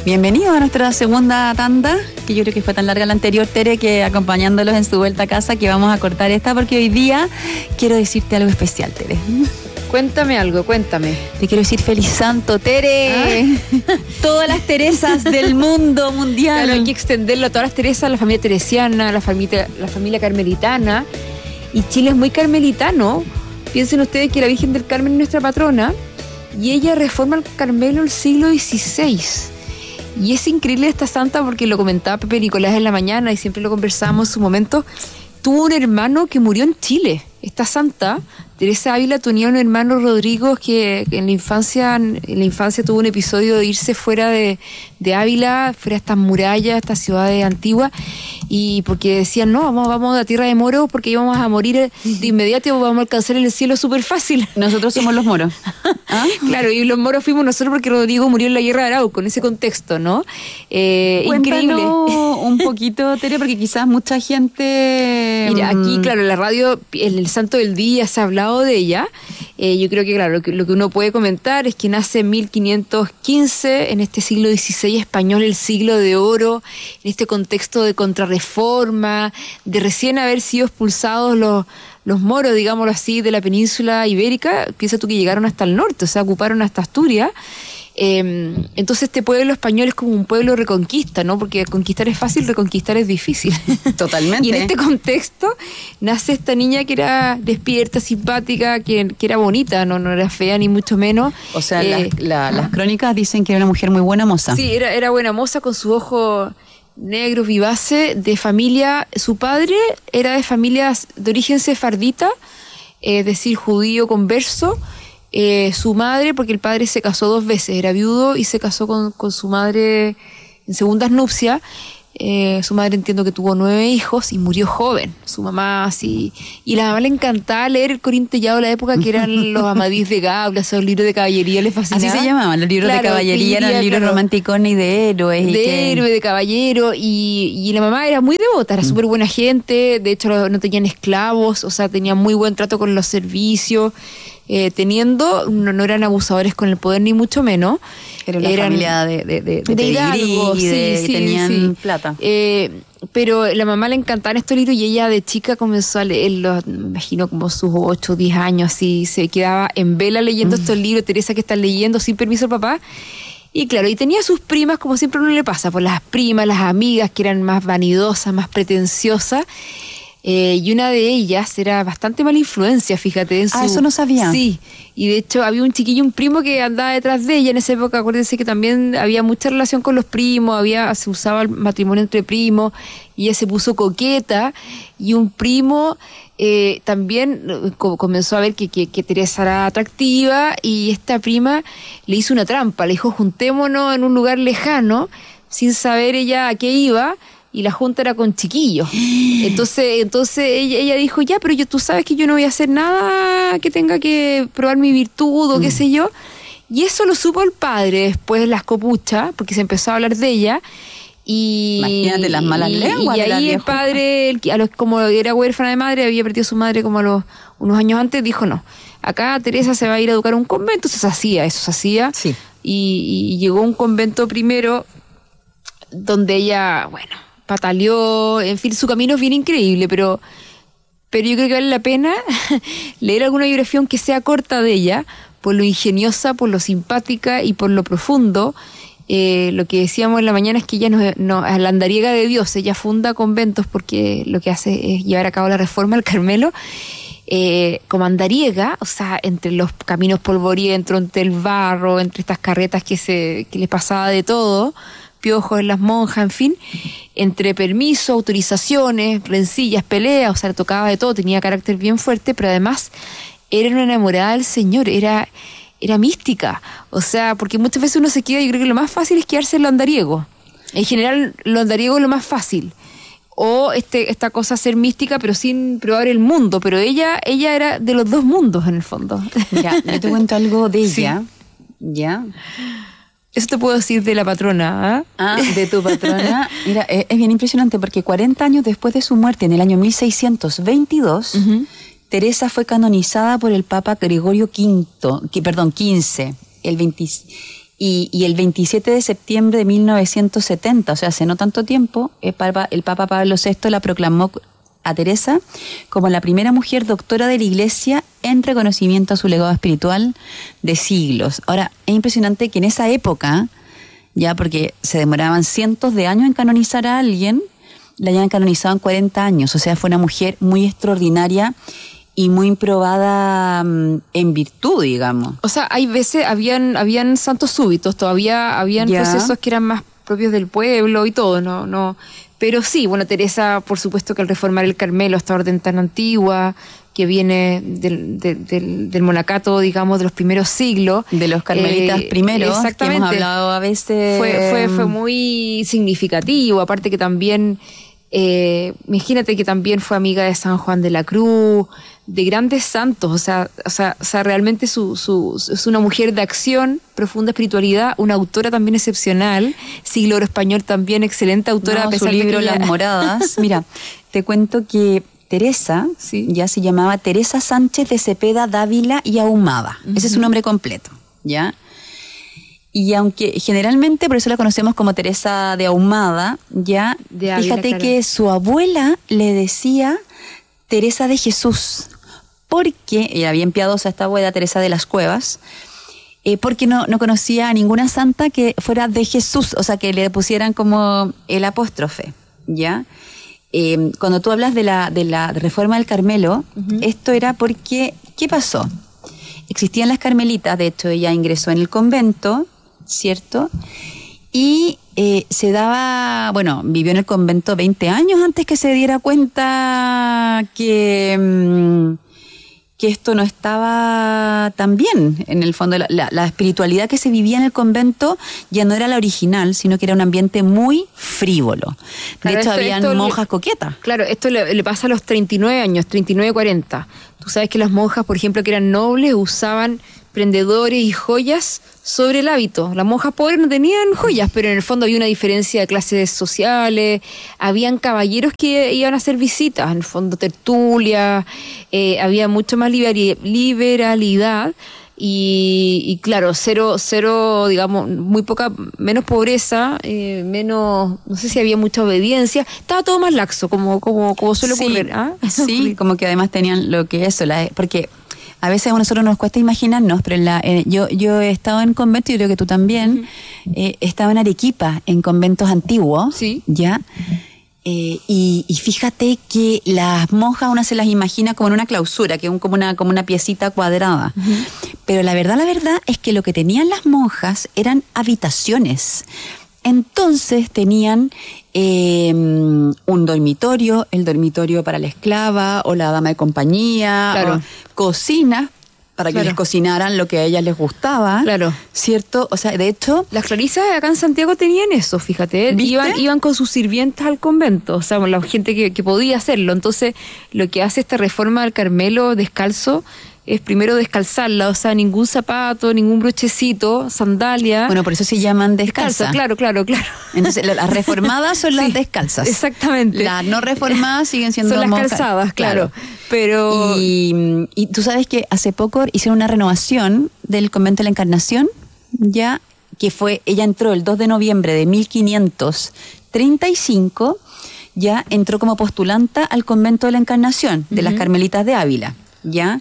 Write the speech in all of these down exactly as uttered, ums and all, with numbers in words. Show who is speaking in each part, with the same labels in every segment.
Speaker 1: Bienvenidos a nuestra segunda tanda, que yo creo que fue tan larga la anterior, Tere, que acompañándolos en su vuelta a casa, que vamos a cortar esta porque hoy día quiero decirte algo especial, Tere.
Speaker 2: Cuéntame algo, cuéntame.
Speaker 1: Te quiero decir feliz santo, Tere. ¿Ah? Todas las Teresas del mundo mundial.
Speaker 2: Claro, hay que extenderlo a todas las Teresas, la familia teresiana, la familia, la familia carmelitana. Y Chile es muy carmelitano. Piensen ustedes que la Virgen del Carmen es nuestra patrona y ella reforma el Carmelo en el siglo dieciséis. Y es increíble esta santa porque lo comentaba Pepe Nicolás en la mañana y siempre lo conversábamos en su momento. Tuvo un hermano que murió en Chile. Esta santa, Teresa Ávila, tenía un hermano, Rodrigo, que en la infancia en la infancia tuvo un episodio de irse fuera de, de Ávila, fuera de estas murallas, estas ciudades antiguas, y porque decían, no, vamos, vamos a la tierra de moros porque íbamos a morir de inmediato, vamos a alcanzar el cielo súper fácil.
Speaker 1: Nosotros somos los moros.
Speaker 2: ¿Ah? Claro, y los moros fuimos nosotros porque Rodrigo murió en la guerra de Arauco, en ese contexto, ¿no? Eh, increíble.
Speaker 1: Un poquito, Tere, porque quizás mucha gente...
Speaker 2: Mira, aquí, claro, en la radio, en el Santo del Día se ha hablado de ella. Eh, yo creo que, claro, lo que, lo que uno puede comentar es que nace en mil quinientos quince, en este siglo dieciséis español, el siglo de oro, en este contexto de contrarreforma, de recién haber sido expulsados los, los moros, digámoslo así, de la península ibérica. Piensa tú que llegaron hasta el norte, o sea, ocuparon hasta Asturias. Eh, entonces este pueblo español es como un pueblo reconquista, ¿no? Porque conquistar es fácil, reconquistar es difícil.
Speaker 1: Totalmente.
Speaker 2: Y en este contexto nace esta niña que era despierta, simpática, que, que era bonita, no, no era fea ni mucho menos.
Speaker 1: O sea,
Speaker 2: eh,
Speaker 1: las, la, las crónicas dicen que era una mujer muy buena moza.
Speaker 2: Sí, era, era buena moza con sus ojos negros vivaces, de familia. Su padre era de familias de origen sefardita, eh, es decir, judío converso. Eh, su madre, porque el padre se casó dos veces, era viudo y se casó con, con su madre en segundas nupcias. Eh, su madre entiendo que tuvo nueve hijos y murió joven. Su mamá así. Y a la mamá le encantaba leer el Corintellado de la época, que eran los Amadís de Gabla, esos libros de caballería, le fascinaba.
Speaker 1: Así se llamaban, los libros, claro, de caballería, eran libros, claro, románticos y de héroes.
Speaker 2: De
Speaker 1: y que...
Speaker 2: héroe, de caballero. Y, y la mamá era muy devota, era mm. súper buena gente. De hecho, no tenían esclavos, o sea, tenían muy buen trato con los servicios. Eh, teniendo, no, no eran abusadores con el poder ni mucho menos.
Speaker 1: Era una
Speaker 2: eran
Speaker 1: familia de, de, de, de,
Speaker 2: de hidalgos,
Speaker 1: y de,
Speaker 2: sí,
Speaker 1: sí, tenían
Speaker 2: sí.
Speaker 1: plata.
Speaker 2: Eh, pero la mamá le encantaban estos libros y ella de chica comenzó a leerlos, me imagino como sus ocho o diez años, así, se quedaba en vela leyendo mm. estos libros. Teresa que está leyendo sin permiso del papá. Y claro, y tenía sus primas, como siempre a uno le pasa, pues las primas, las amigas que eran más vanidosas, más pretenciosas. Eh, y una de ellas era bastante mala influencia, fíjate. En su,
Speaker 1: ah, eso no sabía.
Speaker 2: Sí, y de hecho había un chiquillo, un primo que andaba detrás de ella en esa época. Acuérdense que también había mucha relación con los primos, había se usaba el matrimonio entre primos, y ella se puso coqueta, y un primo eh, también co- comenzó a ver que, que, que Teresa era atractiva, y esta prima le hizo una trampa, le dijo juntémonos en un lugar lejano, sin saber ella a qué iba. Y la junta era con chiquillos. Entonces, entonces ella, ella dijo, ya, pero yo, tú sabes que yo no voy a hacer nada que tenga que probar mi virtud o qué mm. sé yo. Y eso lo supo el padre después de las copuchas, porque se empezó a hablar de ella. Y,
Speaker 1: imagínate las malas
Speaker 2: y,
Speaker 1: lenguas.
Speaker 2: Y ahí el padre, el, a los, como era huérfana de madre, había perdido a su madre como a los unos años antes, dijo, no, acá Teresa se va a ir a educar a un convento. Eso se hacía, eso se hacía.
Speaker 1: Sí.
Speaker 2: Y, y llegó a un convento primero, donde ella, bueno... pataleó, en fin, su camino es bien increíble, pero, pero yo creo que vale la pena leer alguna biografía aunque sea corta de ella, por lo ingeniosa, por lo simpática y por lo profundo. Eh, lo que decíamos en la mañana es que ella no, no es la andariega de Dios, ella funda conventos porque lo que hace es llevar a cabo la reforma del Carmelo. Eh, como andariega, o sea, entre los caminos polvorientos, entre el barro, entre estas carretas que se que les pasaba de todo, piojos en las monjas, en fin, entre permisos, autorizaciones, rencillas, peleas, o sea, le tocaba de todo, tenía carácter bien fuerte, pero además era una enamorada del Señor, era, era mística, o sea, porque muchas veces uno se queda, yo creo que lo más fácil es quedarse en lo andariego, en general lo andariego es lo más fácil, o este, esta cosa ser mística pero sin probar el mundo, pero ella, ella era de los dos mundos en el fondo.
Speaker 1: Ya, yo te cuento algo de ella, sí. Ya...
Speaker 2: Eso te puedo decir de la patrona, ¿eh?
Speaker 1: Ah, de tu patrona. Mira, es, es bien impresionante porque cuarenta años después de su muerte, en el año mil seiscientos veintidós, uh-huh. Teresa fue canonizada por el Papa Gregorio quinto, que, perdón, quince, el veinte, Y, y el veintisiete de septiembre de mil novecientos setenta, o sea, hace no tanto tiempo, el Papa, el Papa Pablo sexto la proclamó a Teresa como la primera mujer doctora de la Iglesia en reconocimiento a su legado espiritual de siglos. Ahora, es impresionante que en esa época, ya porque se demoraban cientos de años en canonizar a alguien, la hayan canonizado en cuarenta años. O sea, fue una mujer muy extraordinaria y muy improbada um, en virtud, digamos.
Speaker 2: O sea, hay veces, habían habían santos súbitos, todavía habían ya. procesos que eran más propios del pueblo y todo, ¿no? no Pero sí, bueno, Teresa, por supuesto que al reformar el Carmelo, esta orden tan antigua, que viene del, del, del, del monacato, digamos, de los primeros siglos.
Speaker 1: De los carmelitas eh, primeros, exactamente, que hemos hablado a veces.
Speaker 2: Fue, fue, fue muy significativo, aparte que también, eh, imagínate que también fue amiga de San Juan de la Cruz, de grandes santos, o sea, o sea, o sea realmente su, su, es una mujer de acción, profunda espiritualidad, una autora también excepcional, siglo oro español también, excelente autora.
Speaker 1: No,
Speaker 2: a pesar
Speaker 1: su libro
Speaker 2: de que ella...
Speaker 1: Las Moradas, mira, te cuento que Teresa, sí. ya se llamaba Teresa Sánchez de Cepeda Dávila y Ahumada, uh-huh. ese es su nombre completo, ¿ya? Y aunque generalmente por eso la conocemos como Teresa de Ahumada, ya, de Ávila, fíjate claro. que su abuela le decía Teresa de Jesús, porque, ella bien piadosa esta abuela, Teresa de las Cuevas, eh, porque no, no conocía a ninguna santa que fuera de Jesús, o sea, que le pusieran como el apóstrofe, ¿ya? Eh, cuando tú hablas de la, de la reforma del Carmelo, uh-huh. esto era porque, ¿qué pasó? Existían las carmelitas, de hecho ella ingresó en el convento, ¿cierto? Y eh, se daba, bueno, vivió en el convento veinte años antes que se diera cuenta que, mmm, que esto no estaba tan bien. En el fondo, la, la, la espiritualidad que se vivía en el convento ya no era la original, sino que era un ambiente muy frívolo. De
Speaker 2: claro,
Speaker 1: hecho,
Speaker 2: esto,
Speaker 1: habían
Speaker 2: esto
Speaker 1: monjas
Speaker 2: le,
Speaker 1: coquetas.
Speaker 2: Claro, esto le, le pasa a los treinta y nueve años, treinta y nueve, cuarenta. Tú sabes que las monjas, por ejemplo, que eran nobles, usaban prendedores y joyas sobre el hábito. Las monjas pobres no tenían joyas, pero en el fondo había una diferencia de clases sociales, habían caballeros que iban a hacer visitas, en el fondo tertulia, eh, había mucho más liber- liberalidad y, y claro, cero, cero, digamos, muy poca, menos pobreza, eh, menos, no sé si había mucha obediencia, estaba todo más laxo, como, como, como suele
Speaker 1: sí,
Speaker 2: ocurrir. ¿Ah?
Speaker 1: Sí, como que además tenían lo que eso, la, porque a veces a nosotros nos cuesta imaginarnos, pero en la, eh, yo, yo he estado en conventos, y creo que tú también, uh-huh. eh, estaba en Arequipa, en conventos antiguos,
Speaker 2: sí.
Speaker 1: ¿ya? Eh, y, y fíjate que las monjas uno se las imagina como en una clausura, que es un, como, una, como una piecita cuadrada. Uh-huh. Pero la verdad, la verdad es que lo que tenían las monjas eran habitaciones. Entonces tenían eh, un dormitorio, el dormitorio para la esclava o la dama de compañía,
Speaker 2: claro.
Speaker 1: o cocina para que
Speaker 2: claro.
Speaker 1: les cocinaran lo que a ellas les gustaba,
Speaker 2: claro.
Speaker 1: ¿cierto? O sea, de hecho...
Speaker 2: Las clarisas acá en Santiago tenían eso, fíjate, iban, iban con sus sirvientas al convento, o sea, la gente que, que podía hacerlo. Entonces, lo que hace esta reforma del Carmelo descalzo es primero descalzarla, o sea, ningún zapato, ningún brochecito, sandalia.
Speaker 1: Bueno, por eso se llaman descalzas.
Speaker 2: Descalzo, claro, claro, claro.
Speaker 1: Entonces, las reformadas son las sí, descalzas.
Speaker 2: Exactamente.
Speaker 1: Las no reformadas siguen siendo
Speaker 2: son las
Speaker 1: monjas,
Speaker 2: calzadas, claro.
Speaker 1: claro.
Speaker 2: Pero
Speaker 1: y, y tú sabes que hace poco hicieron una renovación del convento de la Encarnación, ya que fue, ella entró el dos de noviembre de mil quinientos treinta y cinco, ya entró como postulanta al convento de la Encarnación, de uh-huh. las Carmelitas de Ávila, ya.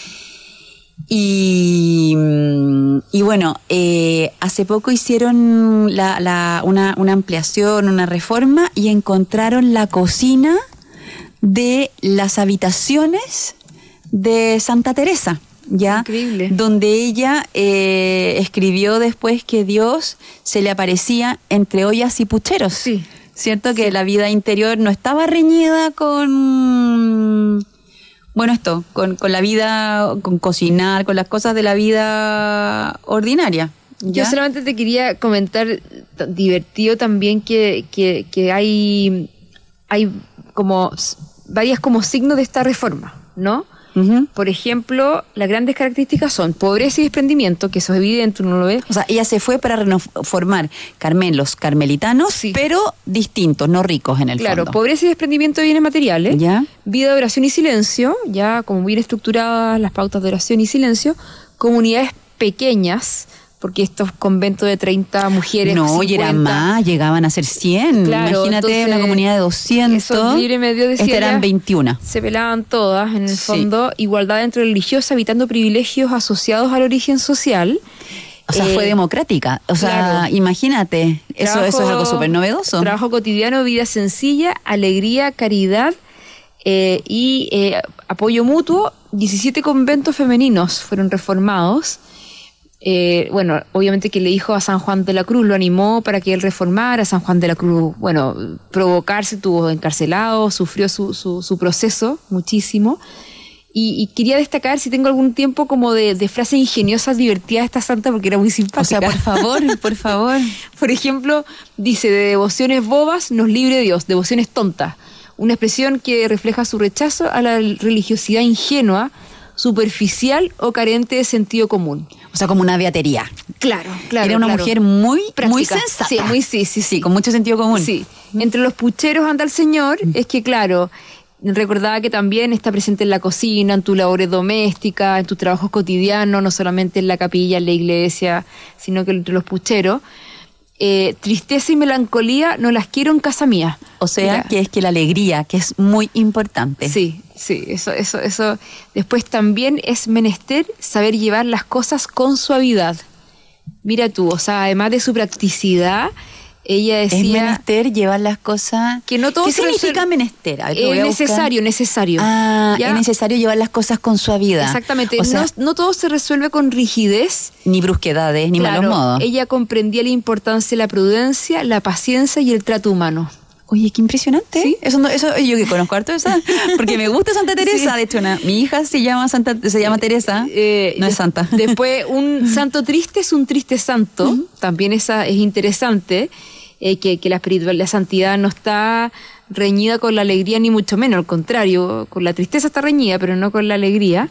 Speaker 1: Y, y bueno, eh, hace poco hicieron la, la, una, una ampliación, una reforma, y encontraron la cocina de las habitaciones de Santa Teresa, ¿ya?
Speaker 2: Increíble.
Speaker 1: Donde ella eh, escribió después que Dios se le aparecía entre ollas y pucheros.
Speaker 2: Sí.
Speaker 1: ¿Cierto? Que
Speaker 2: sí.
Speaker 1: la vida interior no estaba reñida con... Bueno, esto, con, con la vida, con cocinar, con las cosas de la vida ordinaria. ¿ya?
Speaker 2: Yo solamente te quería comentar, divertido también, que, que, que hay, hay como varias como signos de esta reforma, ¿no? Uh-huh. Por ejemplo, las grandes características son pobreza y desprendimiento, que eso es evidente, uno lo ve.
Speaker 1: O sea, ella se fue para reformar Carmelos carmelitanos, sí. pero distintos, no ricos en el
Speaker 2: claro,
Speaker 1: fondo.
Speaker 2: Claro, pobreza y desprendimiento de bienes materiales,
Speaker 1: ¿ya? Vida
Speaker 2: de oración y silencio, ya como bien estructuradas las pautas de oración y silencio, comunidades pequeñas, porque estos conventos de treinta mujeres,
Speaker 1: no, y era más, llegaban a ser cien.
Speaker 2: Claro,
Speaker 1: imagínate
Speaker 2: entonces,
Speaker 1: una comunidad de doscientos.
Speaker 2: Eso, Libre Medio decía,
Speaker 1: este eran veintiuno.
Speaker 2: Se pelaban todas, en el
Speaker 1: Sí.
Speaker 2: fondo, igualdad entre religiosos, evitando privilegios asociados al origen social.
Speaker 1: O sea,
Speaker 2: Eh,
Speaker 1: fue democrática. O sea,
Speaker 2: claro.
Speaker 1: imagínate, eso,
Speaker 2: Trabajo-
Speaker 1: eso es algo súper novedoso.
Speaker 2: Trabajo cotidiano, vida sencilla, alegría, caridad eh, y eh, apoyo mutuo. diecisiete conventos femeninos fueron reformados. Eh, bueno, obviamente que le dijo a San Juan de la Cruz, lo animó para que él reformara. San Juan de la Cruz, bueno, provocarse, estuvo encarcelado, sufrió su, su, su proceso muchísimo. Y, y quería destacar, si tengo algún tiempo, como de, de frases ingeniosas, divertidas de esta santa, porque era muy simpática.
Speaker 1: O sea, por favor, por favor.
Speaker 2: Por ejemplo, dice, de devociones bobas nos libre Dios, devociones tontas. Una expresión que refleja su rechazo a la religiosidad ingenua, superficial o carente de sentido común.
Speaker 1: O sea, como una beatería.
Speaker 2: Claro, claro.
Speaker 1: Era una
Speaker 2: claro.
Speaker 1: mujer muy,
Speaker 2: Práctica.
Speaker 1: muy sensata.
Speaker 2: Sí, muy sí, sí,
Speaker 1: Sí, con mucho sentido común.
Speaker 2: Sí. Entre los pucheros anda el Señor, es que claro, recordaba que también está presente en la cocina, en tus labores domésticas, en tus trabajos cotidianos, no solamente en la capilla, en la iglesia, sino que entre los pucheros. Eh, tristeza y melancolía no las quiero en casa mía.
Speaker 1: O sea,
Speaker 2: Mira.
Speaker 1: que es que la alegría, que es muy importante.
Speaker 2: Sí, sí, eso, eso, eso. Después también es menester saber llevar las cosas con suavidad. Mira tú, o sea, además de su practicidad, ella
Speaker 1: Es
Speaker 2: decía
Speaker 1: menester llevar las cosas.
Speaker 2: que no todo
Speaker 1: ¿Qué
Speaker 2: se
Speaker 1: significa
Speaker 2: resuelve-
Speaker 1: menester? A ver, lo voy
Speaker 2: es
Speaker 1: a buscar.
Speaker 2: necesario, necesario.
Speaker 1: Ah,
Speaker 2: ¿Ya?
Speaker 1: es necesario llevar las cosas con suavidad.
Speaker 2: Exactamente,
Speaker 1: O sea,
Speaker 2: no, no todo se resuelve con rigidez.
Speaker 1: ni brusquedades, ni
Speaker 2: Claro,
Speaker 1: malos modos.
Speaker 2: ella comprendía la importancia de la prudencia, la paciencia y el trato humano.
Speaker 1: Oye, qué impresionante.
Speaker 2: ¿Sí?
Speaker 1: Eso, no, eso yo que conozco harto esa, porque me gusta Santa Teresa.
Speaker 2: Sí.
Speaker 1: De hecho, una, mi hija se llama Santa, se llama Teresa.
Speaker 2: Eh,
Speaker 1: no es
Speaker 2: de-
Speaker 1: santa.
Speaker 2: Después, un santo triste es un triste santo. También esa es interesante, eh, que, que la espiritualidad, la santidad no está reñida con la alegría, ni mucho menos, al contrario, con la tristeza está reñida, pero no con la alegría.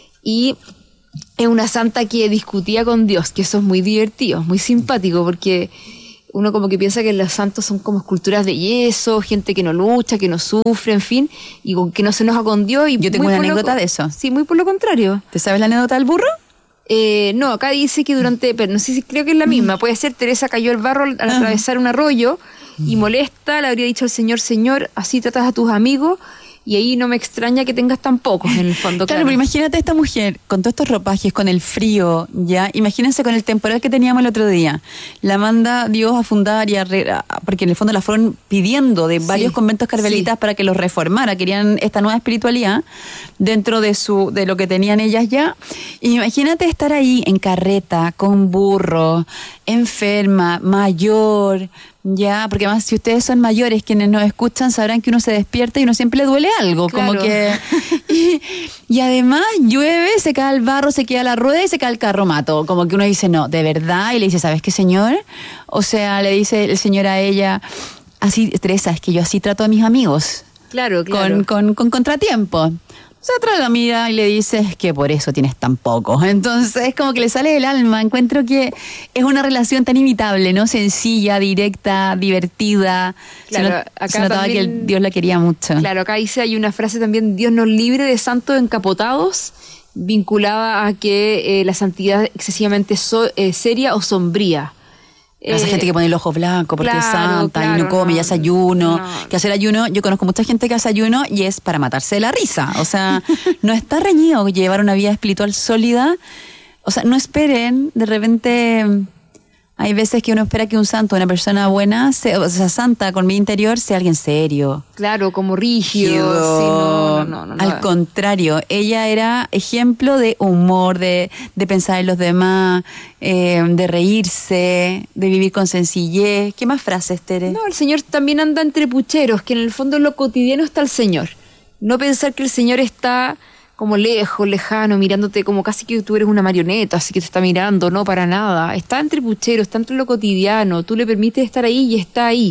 Speaker 2: Y es una santa que discutía con Dios, que eso es muy divertido, muy simpático, porque uno como que piensa que los santos son como esculturas de yeso, gente que no lucha, que no sufre, en fin, y con, que no se enoja con Dios. Y
Speaker 1: Yo tengo
Speaker 2: muy
Speaker 1: una
Speaker 2: por lo
Speaker 1: anécdota
Speaker 2: co-
Speaker 1: de eso.
Speaker 2: Sí, muy por lo contrario.
Speaker 1: ¿Te sabes la anécdota del burro?
Speaker 2: Eh, no, acá dice que durante, pero no sé si creo que es la misma, puede ser Teresa cayó al barro al, al atravesar un arroyo y molesta, le habría dicho al Señor, Señor, así tratas a tus amigos, y ahí no me extraña que tengas tan pocos en el fondo.
Speaker 1: Claro, pero imagínate a esta mujer con todos estos ropajes, con el frío, ya. Imagínense con el temporal que teníamos el otro día. La manda Dios a fundar y a re- a- porque en el fondo la fueron pidiendo de varios
Speaker 2: Sí,
Speaker 1: conventos carmelitas
Speaker 2: sí.
Speaker 1: para que los reformara. Querían esta nueva espiritualidad dentro de su de lo que tenían ellas ya. Y imagínate estar ahí en carreta, con burro, enferma, mayor. Ya, porque además si ustedes son mayores, quienes nos escuchan sabrán que uno se despierta y uno siempre le duele algo, como
Speaker 2: Claro.
Speaker 1: que... Y, y además llueve, se cae el barro, se queda la rueda y se cae el carro mato, como que uno dice, no, de verdad, y le dice, ¿sabes qué, señor? O sea, le dice el señor a ella, así, Teresa, es que yo así trato a mis amigos,
Speaker 2: Claro, claro.
Speaker 1: con, con, con contratiempo. Se otra la mira y le dice, es que por eso tienes tan poco. Entonces, como que le sale del alma. Encuentro que es una relación tan imitable, ¿no? Sencilla, directa, divertida.
Speaker 2: Claro,
Speaker 1: se, not-
Speaker 2: acá
Speaker 1: se notaba
Speaker 2: también-
Speaker 1: que el Dios la quería mucho.
Speaker 2: Claro, acá dice, hay una frase también, Dios nos libre de santos encapotados, vinculada a que eh, la santidad es excesivamente so- eh, seria o sombría.
Speaker 1: Esa
Speaker 2: Eh,
Speaker 1: gente que pone el ojo blanco porque es
Speaker 2: claro,
Speaker 1: santa y
Speaker 2: claro,
Speaker 1: no come
Speaker 2: no,
Speaker 1: y hace ayuno.
Speaker 2: no.
Speaker 1: Que hacer ayuno, yo conozco mucha gente que hace ayuno y es para matarse de la risa. O sea, no está reñido llevar una vida espiritual sólida. O sea, no esperen, de repente... Hay veces que uno espera que un santo, una persona buena, sea, o sea, santa con vida interior, sea alguien serio.
Speaker 2: Claro, como rígido. Sí, no, no, no, no,
Speaker 1: Al
Speaker 2: no.
Speaker 1: contrario, ella era ejemplo de humor, de, de pensar en los demás, eh, de reírse, de vivir con sencillez. ¿Qué más frases, Tere?
Speaker 2: No, el Señor también anda entre pucheros, que en el fondo en lo cotidiano está el Señor. No pensar que el Señor está como lejos, lejano, mirándote como casi que tú eres una marioneta, así que te está mirando, no, para nada. Está entre pucheros, está entre lo cotidiano, tú le permites estar ahí y está ahí.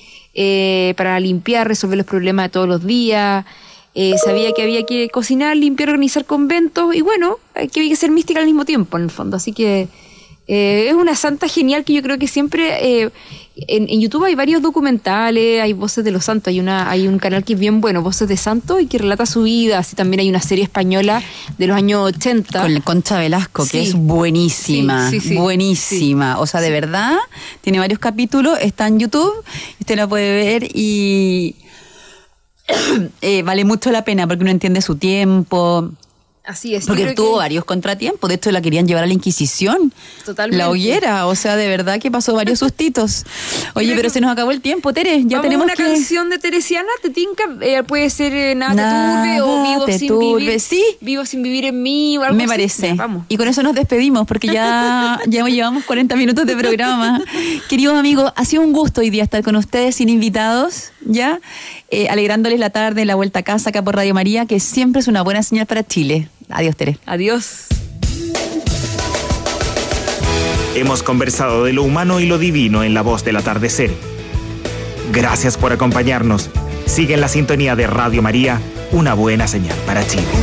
Speaker 2: Eh, para limpiar, resolver los problemas de todos los días. Eh, sabía que había que cocinar, limpiar, organizar conventos y bueno, eh, que había que ser mística al mismo tiempo en el fondo. Así que Eh, es una santa genial que yo creo que siempre... Eh, en, en YouTube hay varios documentales, hay voces de los santos, hay una hay un canal que es bien bueno, Voces de Santos, y que relata su vida. Así también hay una serie española de los años ochenta.
Speaker 1: Con Concha Velasco, que
Speaker 2: Sí.
Speaker 1: es buenísima,
Speaker 2: Sí, sí, sí.
Speaker 1: buenísima. O sea, de verdad, tiene varios capítulos, está en YouTube, usted la puede ver y eh, vale mucho la pena porque uno entiende su tiempo.
Speaker 2: Así es.
Speaker 1: Porque
Speaker 2: yo creo
Speaker 1: tuvo
Speaker 2: que-
Speaker 1: varios contratiempos. De hecho, la querían llevar a la Inquisición.
Speaker 2: Totalmente.
Speaker 1: La hoguera. O sea, de verdad que pasó varios sustitos. Oye,
Speaker 2: creo
Speaker 1: pero
Speaker 2: que-
Speaker 1: se nos acabó el tiempo, Tere. Ya
Speaker 2: Vamos a
Speaker 1: tenemos
Speaker 2: una
Speaker 1: que...
Speaker 2: canción de Teresiana, ¿te tinca? Eh, puede ser eh, Nada,
Speaker 1: Nada
Speaker 2: te turbe o Vivo
Speaker 1: te
Speaker 2: sin
Speaker 1: turbe,
Speaker 2: vivir.
Speaker 1: sí.
Speaker 2: Vivo sin vivir en mí o algo
Speaker 1: Me
Speaker 2: así.
Speaker 1: parece.
Speaker 2: Ya, vamos.
Speaker 1: Y con eso nos despedimos porque ya, ya llevamos cuarenta minutos de programa. Queridos amigos, ha sido un gusto hoy día estar con ustedes sin invitados, ¿ya? Eh, alegrándoles la tarde, la vuelta a casa acá por Radio María, que siempre es una buena señal para Chile. Adiós, Tere.
Speaker 2: Adiós.
Speaker 3: Hemos conversado de lo humano y lo divino en La Voz del Atardecer. Gracias por acompañarnos. Sigue en la sintonía de Radio María, una buena señal para Chile.